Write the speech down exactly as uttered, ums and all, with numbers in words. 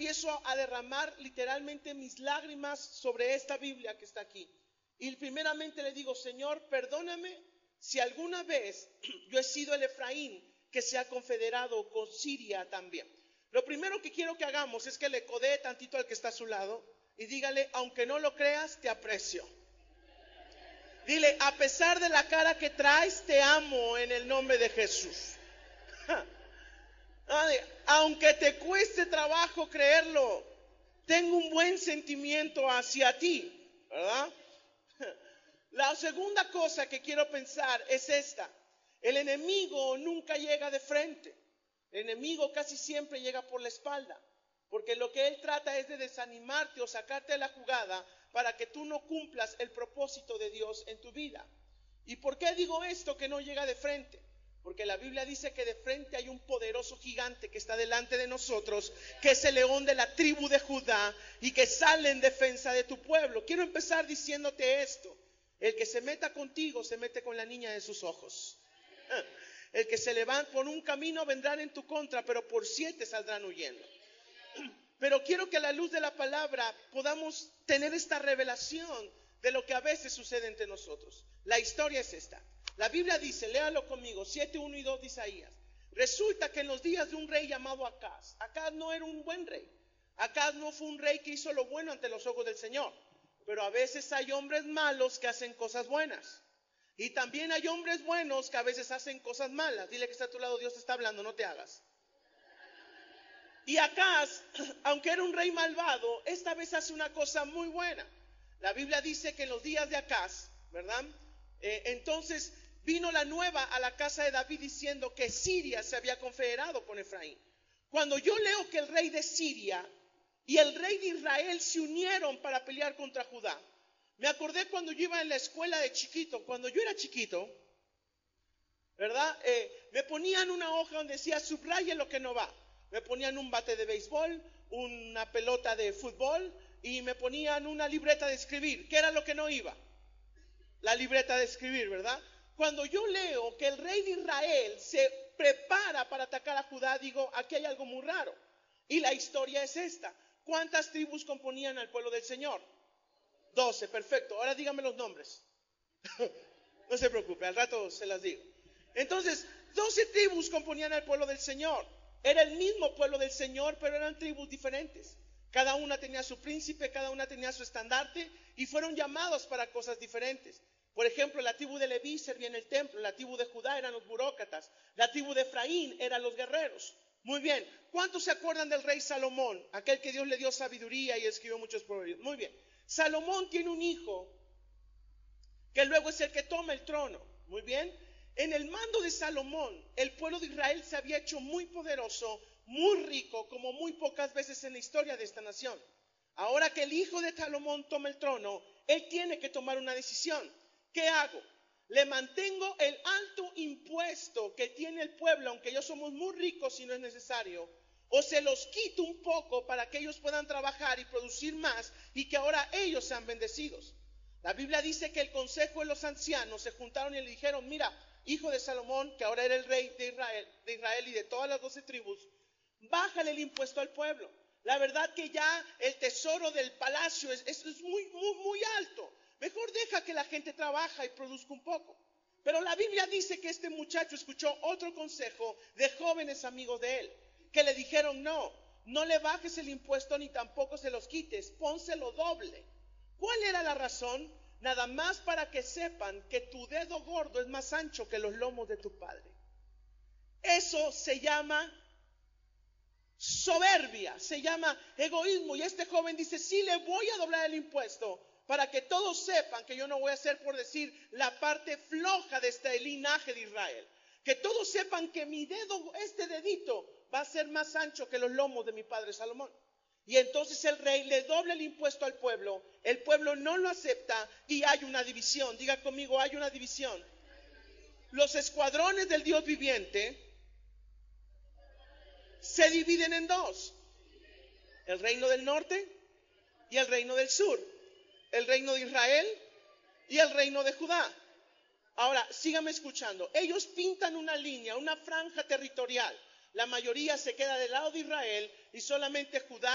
empiezo a derramar literalmente mis lágrimas sobre esta Biblia que está aquí. Y primeramente le digo, Señor, perdóname si alguna vez yo he sido el Efraín que se ha confederado con Siria también. Lo primero que quiero que hagamos es que le codee tantito al que está a su lado y dígale, aunque no lo creas, te aprecio. Dile, a pesar de la cara que traes, te amo en el nombre de Jesús. Aunque te cueste trabajo creerlo, tengo un buen sentimiento hacia ti, ¿verdad? La segunda cosa que quiero pensar es esta. El enemigo nunca llega de frente. El enemigo casi siempre llega por la espalda. Porque lo que él trata es de desanimarte o sacarte de la jugada para que tú no cumplas el propósito de Dios en tu vida. ¿Y por qué digo esto que no llega de frente? Porque la Biblia dice que de frente hay un poderoso gigante que está delante de nosotros, que es el león de la tribu de Judá y que sale en defensa de tu pueblo. Quiero empezar diciéndote esto. El que se meta contigo se mete con la niña de sus ojos. El que se levanta por un camino vendrán en tu contra, pero por siete saldrán huyendo. Pero quiero que a la luz de la palabra podamos tener esta revelación de lo que a veces sucede entre nosotros. La historia es esta. La Biblia dice, léalo conmigo, siete, uno y dos de Isaías. Resulta que en los días de un rey llamado Acaz, Acaz no era un buen rey. Acaz no fue un rey que hizo lo bueno ante los ojos del Señor. Pero a veces hay hombres malos que hacen cosas buenas. Y también hay hombres buenos que a veces hacen cosas malas. Dile que está a tu lado, Dios te está hablando, no te hagas. Y Acaz, aunque era un rey malvado, esta vez hace una cosa muy buena. La Biblia dice que en los días de Acaz, ¿verdad? Eh, entonces vino la nueva a la casa de David diciendo que Siria se había confederado con Efraín. Cuando yo leo que el rey de Siria y el rey de Israel se unieron para pelear contra Judá, me acordé cuando yo iba en la escuela de chiquito. Cuando yo era chiquito, ¿verdad? Eh, me ponían una hoja donde decía subraye lo que no va. Me ponían un bate de béisbol, una pelota de fútbol y me ponían una libreta de escribir. ¿Qué era lo que no iba? La libreta de escribir, ¿verdad? Cuando yo leo que el rey de Israel se prepara para atacar a Judá, digo, aquí hay algo muy raro. Y la historia es esta. ¿Cuántas tribus componían al pueblo del Señor? Doce, perfecto. Ahora díganme los nombres. No se preocupe, al rato se las digo. Entonces, doce tribus componían al pueblo del Señor. Era el mismo pueblo del Señor, pero eran tribus diferentes. Cada una tenía su príncipe, cada una tenía su estandarte y fueron llamados para cosas diferentes. Por ejemplo, la tribu de Leví servía en el templo, la tribu de Judá eran los burócratas, la tribu de Efraín eran los guerreros. Muy bien, ¿cuántos se acuerdan del rey Salomón? Aquel que Dios le dio sabiduría y escribió muchos proverbios. Muy bien, Salomón tiene un hijo que luego es el que toma el trono. Muy bien, en el mando de Salomón, el pueblo de Israel se había hecho muy poderoso, muy rico, como muy pocas veces en la historia de esta nación. Ahora que el hijo de Salomón toma el trono, él tiene que tomar una decisión. ¿Qué hago? ¿Le mantengo el alto impuesto que tiene el pueblo, aunque ellos somos muy ricos si no es necesario? ¿O se los quito un poco para que ellos puedan trabajar y producir más y que ahora ellos sean bendecidos? La Biblia dice que el consejo de los ancianos se juntaron y le dijeron, mira, hijo de Salomón, que ahora era el rey de Israel, de Israel y de todas las doce tribus, bájale el impuesto al pueblo. La verdad que ya el tesoro del palacio es, es, es muy, muy, muy alto. Mejor deja que la gente trabaje y produzca un poco. Pero la Biblia dice que este muchacho escuchó otro consejo de jóvenes amigos de él, que le dijeron, no, no le bajes el impuesto ni tampoco se los quites, pónselo doble. ¿Cuál era la razón? Nada más para que sepan que tu dedo gordo es más ancho que los lomos de tu padre. Eso se llama soberbia, se llama egoísmo. Y este joven dice, sí le voy a doblar el impuesto para que todos sepan que yo no voy a ser, por decir, la parte floja de este linaje de Israel. Que todos sepan que mi dedo, este dedito, va a ser más ancho que los lomos de mi padre Salomón. Y entonces el rey le dobla el impuesto al pueblo, el pueblo no lo acepta y hay una división. Diga conmigo, hay una división. Los escuadrones del Dios viviente se dividen en dos: el reino del norte y el reino del sur, el reino de Israel y el reino de Judá. Ahora, síganme escuchando. Ellos pintan una línea, una franja territorial. La mayoría se queda del lado de Israel y solamente Judá